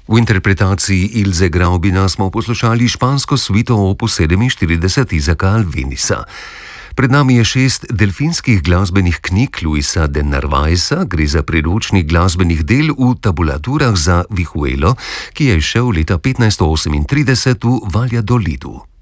V interpretaciji Ilze Graubina smo poslušali špansko suito opus 47 Isaaca Albéniza. Pred nami je 6 delfinskih glasbenih knjig Luisa de Narvaeza, gre za priročnik glasbenih del v tabulaturah za vihuelo, ki je izšel leta 1538 v Valladolidu.